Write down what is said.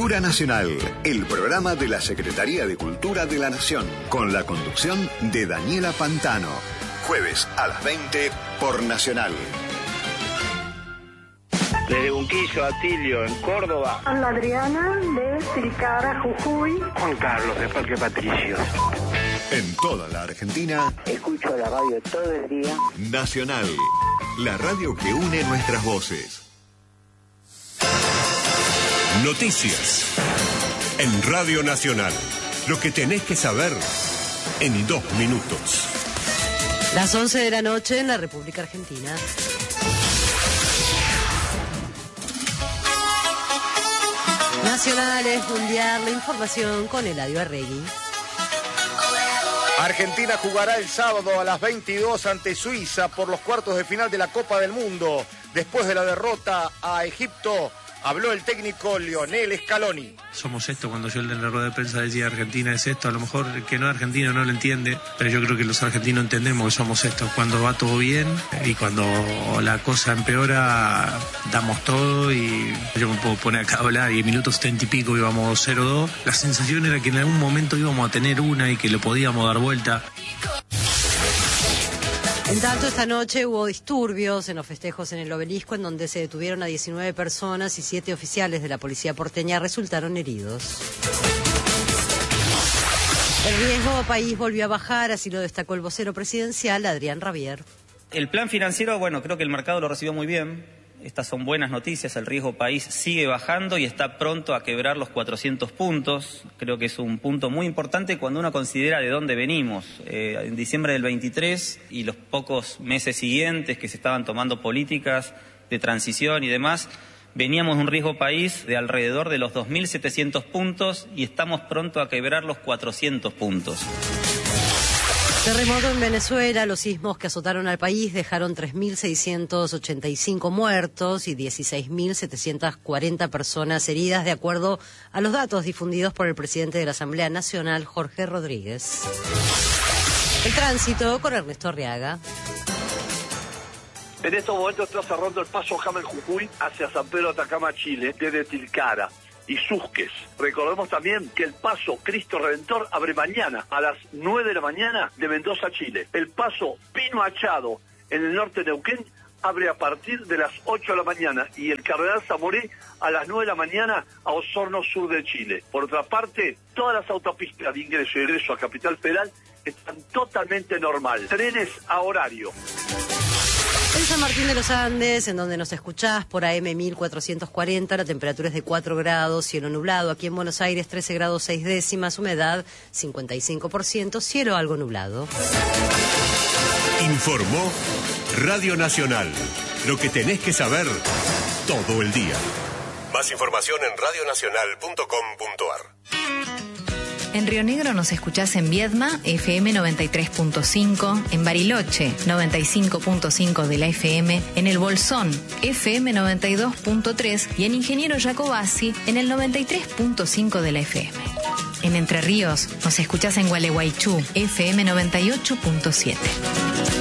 Cultura Nacional, el programa de la Secretaría de Cultura de la Nación, con la conducción de Daniela Pantano. Jueves a las 20 por Nacional. Desde Unquillo, Atilio, en Córdoba. Ana Adriana, de Tilcara, Jujuy. Juan Carlos, de Parque Patricios. En toda la Argentina. Escucho la radio todo el día. Nacional, la radio que une nuestras voces. Noticias. En Radio Nacional. Lo que tenés que saber en 2 minutos. Las 11 de la noche en la República Argentina. Nacional es mundial, la información con Eladio Arregui. Argentina jugará el sábado a las 22 ante Suiza por los cuartos de final de la Copa del Mundo. Después de la derrota a Egipto, habló el técnico Lionel Scaloni. Somos esto, cuando yo en la rueda de prensa decía Argentina es esto, a lo mejor el que no es argentino no lo entiende, pero yo creo que los argentinos entendemos que somos esto, cuando va todo bien y cuando la cosa empeora, damos todo y yo me puedo poner acá a hablar y en minutos 70 y pico íbamos 0-2, la sensación era que en algún momento íbamos a tener una y que lo podíamos dar vuelta. En tanto, esta noche hubo disturbios en los festejos en el Obelisco, en donde se detuvieron a 19 personas y 7 oficiales de la policía porteña resultaron heridos. El riesgo país volvió a bajar, así lo destacó el vocero presidencial, Adrián Rabier. El plan financiero, bueno, creo que el mercado lo recibió muy bien. Estas son buenas noticias, el riesgo país sigue bajando y está pronto a quebrar los 400 puntos. Creo que es un punto muy importante cuando uno considera de dónde venimos. En diciembre del 23 y los pocos meses siguientes que se estaban tomando políticas de transición y demás, veníamos de un riesgo país de alrededor de los 2.700 puntos y estamos pronto a quebrar los 400 puntos. Terremoto en Venezuela, los sismos que azotaron al país dejaron 3.685 muertos y 16.740 personas heridas, de acuerdo a los datos difundidos por el presidente de la Asamblea Nacional, Jorge Rodríguez. El tránsito con Ernesto Arriaga. En estos momentos está cerrando el paso Jamel Jujuy hacia San Pedro Atacama, Chile, desde Tilcara y Susques. Recordemos también que el paso Cristo Redentor abre mañana a las 9 de la mañana de Mendoza, Chile. El paso Pino Achado en el norte de Neuquén abre a partir de las 8 de la mañana y el Cardenal Zamoré a las 9 de la mañana a Osorno, sur de Chile. Por otra parte, todas las autopistas de ingreso y egreso a Capital Federal están totalmente normal. Trenes a horario. En San Martín de los Andes, en donde nos escuchás por AM 1440, la temperatura es de 4 grados, cielo nublado. Aquí en Buenos Aires 13 grados 6 décimas, humedad 55%, cielo algo nublado. Informó Radio Nacional. Lo que tenés que saber todo el día. Más información en radionacional.com.ar. En Río Negro nos escuchás en Viedma, FM 93.5, en Bariloche, 95.5 de la FM, en El Bolsón, FM 92.3 y en Ingeniero Jacobasi, en el 93.5 de la FM. En Entre Ríos nos escuchás en Gualeguaychú, FM 98.7.